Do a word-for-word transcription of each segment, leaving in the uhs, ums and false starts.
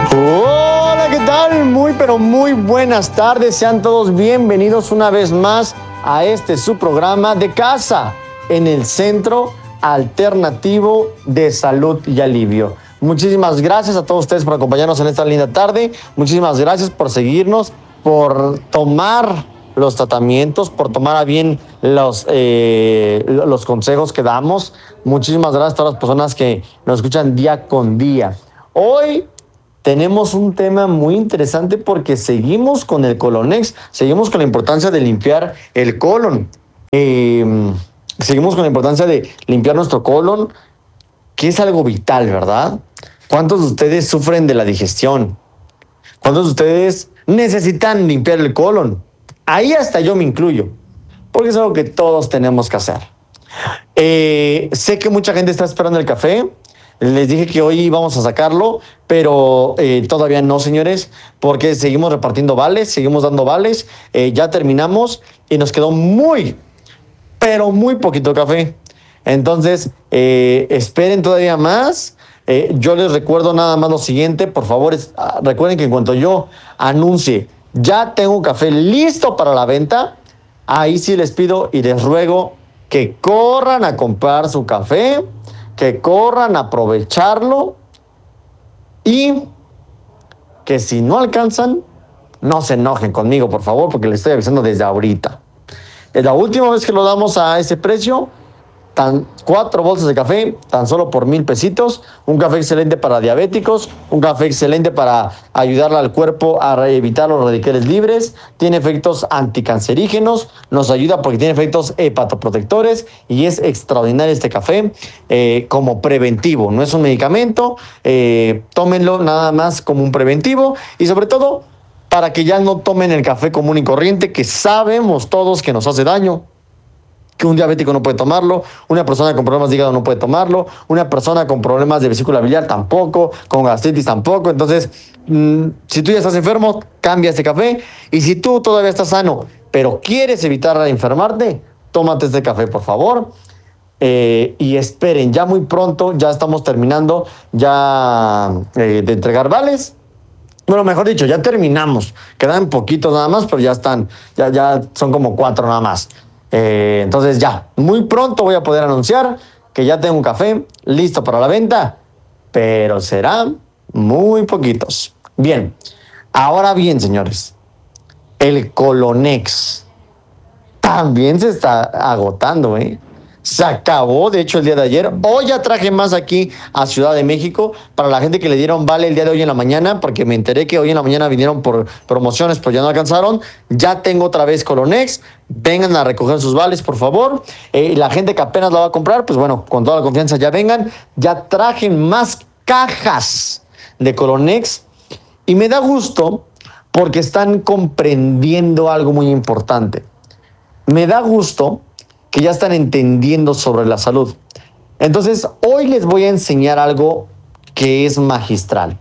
Hola, ¿qué tal? Muy, pero muy buenas tardes. Sean todos bienvenidos una vez más a este su programa de casa en el Centro Alternativo de Salud y Alivio. Muchísimas gracias a todos ustedes por acompañarnos en esta linda tarde. Muchísimas gracias por seguirnos, por tomar los tratamientos, por tomar a bien los, eh, los consejos que damos. Muchísimas gracias a todas las personas que nos escuchan día con día. Hoy tenemos un tema muy interesante porque seguimos con el Colonex, seguimos con la importancia de limpiar el colon. Eh, seguimos con la importancia de limpiar nuestro colon, que es algo vital, ¿verdad? ¿Cuántos de ustedes sufren de la digestión? ¿Cuántos de ustedes necesitan limpiar el colon? Ahí hasta yo me incluyo, porque es algo que todos tenemos que hacer. Eh, sé que mucha gente está esperando el café. Les dije que hoy íbamos a sacarlo, pero eh, todavía no, señores, porque seguimos repartiendo vales, seguimos dando vales. Eh, ya terminamos y nos quedó muy, pero muy poquito café. Entonces, eh, esperen todavía más. Eh, yo les recuerdo nada más lo siguiente, por favor, es, ah, recuerden que en cuanto yo anuncie, ya tengo café listo para la venta, ahí sí les pido y les ruego que corran a comprar su café, que corran a aprovecharlo y que si no alcanzan, no se enojen conmigo, por favor, porque les estoy avisando desde ahorita. Es la última vez que lo damos a ese precio. Tan, cuatro bolsas de café, tan solo por mil pesitos. Un café excelente para diabéticos, un café excelente para ayudarle al cuerpo a evitar los radicales libres. Tiene efectos anticancerígenos, nos ayuda porque tiene efectos hepatoprotectores y es extraordinario este café eh, como preventivo. No es un medicamento, eh, tómenlo nada más como un preventivo y sobre todo para que ya no tomen el café común y corriente que sabemos todos que nos hace daño. Que un diabético no puede tomarlo, una persona con problemas de hígado no puede tomarlo, una persona con problemas de vesícula biliar tampoco, con gastritis tampoco. Entonces, mmm, si tú ya estás enfermo, cambia este café. Y si tú todavía estás sano, pero quieres evitar enfermarte, tómate este café, por favor. Eh, y esperen, ya muy pronto, ya estamos terminando ya eh, de entregar vales. Bueno, mejor dicho, ya terminamos. Quedan poquitos nada más, pero ya están, ya, ya son como cuatro nada más. Eh, entonces ya, muy pronto voy a poder anunciar que ya tengo un café listo para la venta, pero serán muy poquitos. Bien, ahora bien, señores, el Colonex también se está agotando, ¿eh? Se acabó, de hecho, el día de ayer. Hoy ya traje más aquí a Ciudad de México para la gente que le dieron vale el día de hoy en la mañana, porque me enteré que hoy en la mañana vinieron por promociones, pero ya no alcanzaron. Ya tengo otra vez Colonex. Vengan a recoger sus vales, por favor. Eh, la gente que apenas la va a comprar, pues bueno, con toda la confianza ya vengan. Ya traje más cajas de Colonex y me da gusto porque están comprendiendo algo muy importante. Me da gusto que ya están entendiendo sobre la salud. Entonces, hoy les voy a enseñar algo que es magistral.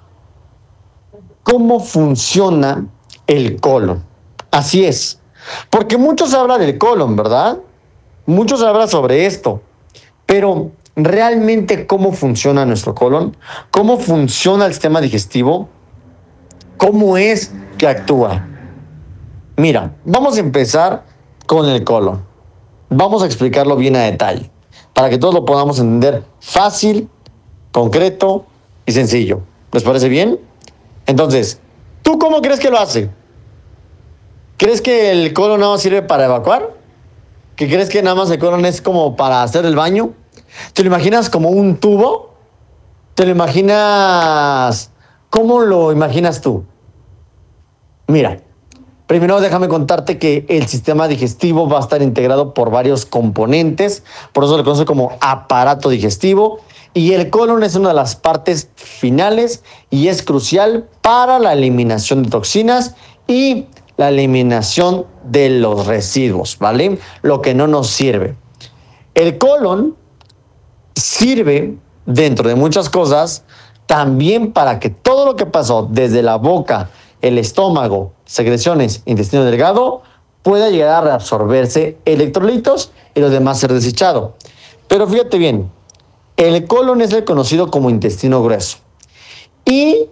¿Cómo funciona el colon? Así es. Porque muchos hablan del colon, ¿verdad? Muchos hablan sobre esto. Pero, ¿realmente cómo funciona nuestro colon? ¿Cómo funciona el sistema digestivo? ¿Cómo es que actúa? Mira, vamos a empezar con el colon. Vamos a explicarlo bien a detalle, para que todos lo podamos entender fácil, concreto y sencillo. ¿Les parece bien? Entonces, ¿tú cómo crees que lo hace? ¿Crees que el colon nada más sirve para evacuar? ¿Que crees que nada más el colon es como para hacer el baño? ¿Te lo imaginas como un tubo? ¿Te lo imaginas? ¿Cómo lo imaginas tú? Mira. Primero déjame contarte que el sistema digestivo va a estar integrado por varios componentes, por eso se le conoce como aparato digestivo, y el colon es una de las partes finales y es crucial para la eliminación de toxinas y la eliminación de los residuos, ¿vale? Lo que no nos sirve. El colon sirve, dentro de muchas cosas, también para que todo lo que pasó desde la boca, el estómago, secreciones, intestino delgado, pueda llegar a reabsorberse electrolitos y lo demás ser desechado. Pero fíjate bien, el colon es el conocido como intestino grueso. Y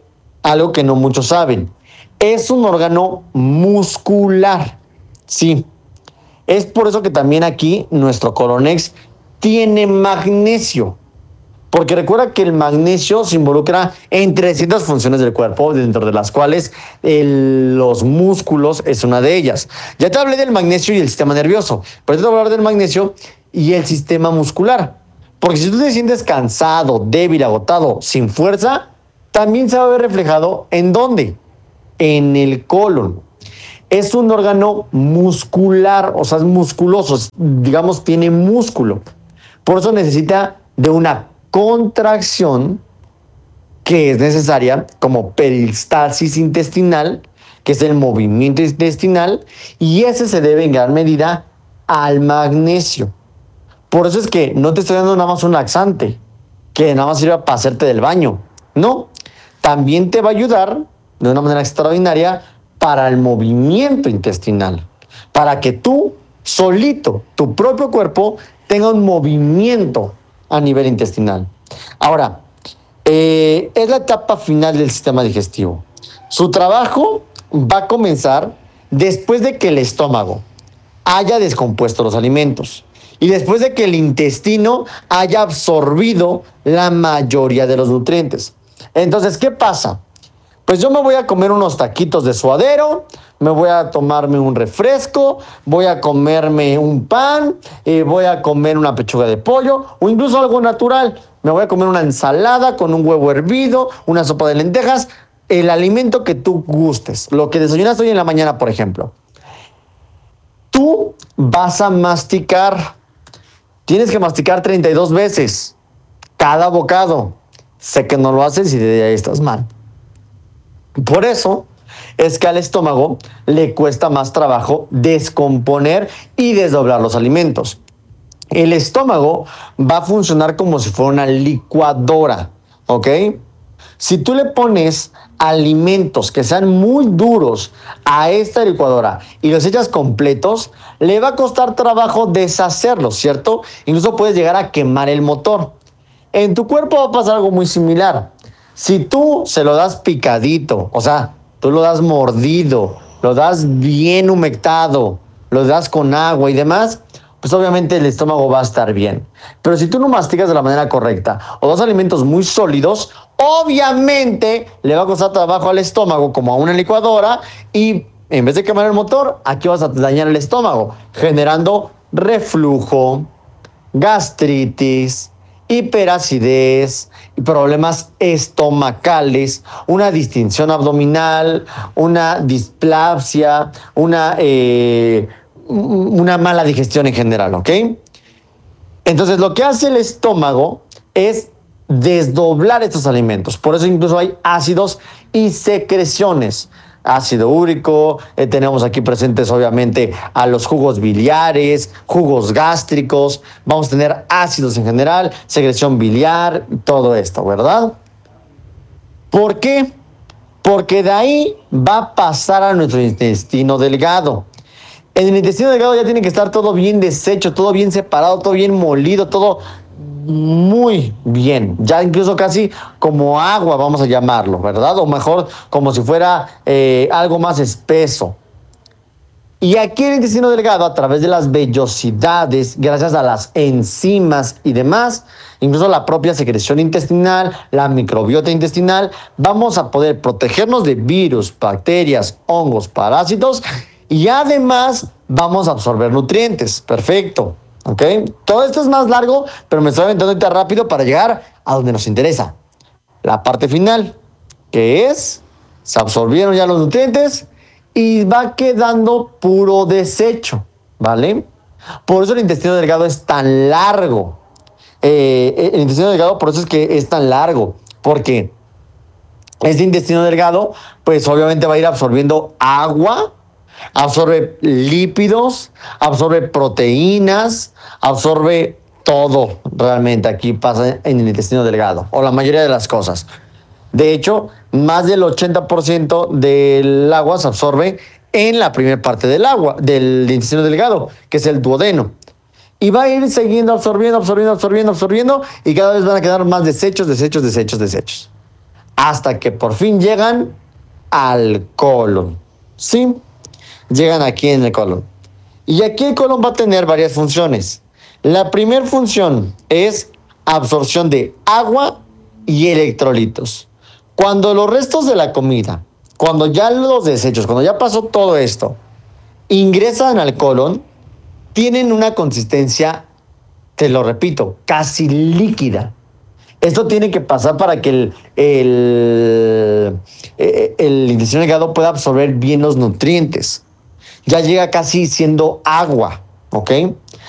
algo que no muchos saben. Es un órgano muscular. Sí. Es por eso que también aquí nuestro Coronex tiene magnesio. Porque recuerda que el magnesio se involucra en trescientas funciones del cuerpo, dentro de las cuales el, los músculos es una de ellas. Ya te hablé del magnesio y el sistema nervioso, pero te voy a hablar del magnesio y el sistema muscular. Porque si tú te sientes cansado, débil, agotado, sin fuerza, también se va a ver reflejado ¿en dónde? En el colon. Es un órgano muscular, o sea, es musculoso, digamos, tiene músculo. Por eso necesita de una contracción que es necesaria como peristalsis intestinal, que es el movimiento intestinal, y ese se debe en gran medida al magnesio. Por eso es que no te estoy dando nada más un laxante, que nada más sirva para hacerte del baño. No, también te va a ayudar de una manera extraordinaria para el movimiento intestinal, para que tú solito, tu propio cuerpo, tenga un movimiento a nivel intestinal. Ahora, eh, es la etapa final del sistema digestivo. Su trabajo va a comenzar después de que el estómago haya descompuesto los alimentos y después de que el intestino haya absorbido la mayoría de los nutrientes. Entonces, ¿qué pasa? Pues yo me voy a comer unos taquitos de suadero, me voy a tomarme un refresco, voy a comerme un pan, eh, voy a comer una pechuga de pollo o incluso algo natural. Me voy a comer una ensalada con un huevo hervido, una sopa de lentejas, el alimento que tú gustes, lo que desayunaste hoy en la mañana, por ejemplo. Tú vas a masticar, tienes que masticar treinta y dos veces cada bocado. Sé que no lo haces y de ahí estás mal. Por eso es que al estómago le cuesta más trabajo descomponer y desdoblar los alimentos. El estómago va a funcionar como si fuera una licuadora, ¿ok? Si tú le pones alimentos que sean muy duros a esta licuadora y los echas completos, le va a costar trabajo deshacerlos, ¿cierto? Incluso puedes llegar a quemar el motor. En tu cuerpo va a pasar algo muy similar. Si tú se lo das picadito, o sea, tú lo das mordido, lo das bien humectado, lo das con agua y demás, pues obviamente el estómago va a estar bien. Pero si tú no masticas de la manera correcta o das alimentos muy sólidos, obviamente le va a costar trabajo al estómago como a una licuadora y en vez de quemar el motor, aquí vas a dañar el estómago, generando reflujo, gastritis, hiperacidez, problemas estomacales, una distensión abdominal, una displasia, una, eh, una mala digestión en general, ¿ok? Entonces lo que hace el estómago es desdoblar estos alimentos. Por eso incluso hay ácidos y secreciones. Ácido úrico, eh, tenemos aquí presentes obviamente a los jugos biliares, jugos gástricos, vamos a tener ácidos en general, secreción biliar, todo esto, ¿verdad? ¿Por qué? Porque de ahí va a pasar a nuestro intestino delgado. En el intestino delgado ya tiene que estar todo bien deshecho, todo bien separado, todo bien molido, todo muy bien, ya incluso casi como agua vamos a llamarlo, ¿verdad? O mejor como si fuera eh, algo más espeso. Y aquí el intestino delgado, a través de las vellosidades, gracias a las enzimas y demás, incluso la propia secreción intestinal, la microbiota intestinal, vamos a poder protegernos de virus, bacterias, hongos, parásitos y además vamos a absorber nutrientes. Perfecto. ¿Ok? Todo esto es más largo, pero me estoy aventando ahorita rápido para llegar a donde nos interesa. La parte final, que es, se absorbieron ya los nutrientes y va quedando puro desecho, ¿vale? Por eso el intestino delgado es tan largo. Eh, el intestino delgado, por eso es que es tan largo, porque este intestino delgado, pues obviamente va a ir absorbiendo agua, absorbe lípidos, absorbe proteínas, absorbe todo realmente. Aquí pasa en el intestino delgado, o la mayoría de las cosas. De hecho, más del ochenta por ciento del agua se absorbe en la primera parte del agua, del intestino delgado, que es el duodeno. Y va a ir siguiendo absorbiendo, absorbiendo, absorbiendo, absorbiendo, y cada vez van a quedar más desechos, desechos, desechos, desechos. hasta que por fin llegan al colon. ¿Sí? Llegan aquí en el colon. Y aquí el colon va a tener varias funciones. La primera función es absorción de agua y electrolitos. Cuando los restos de la comida, cuando ya los desechos, cuando ya pasó todo esto, ingresan al colon, tienen una consistencia, te lo repito, casi líquida. Esto tiene que pasar para que el, el, el intestino delgado pueda absorber bien los nutrientes. Ya llega casi siendo agua, ¿ok?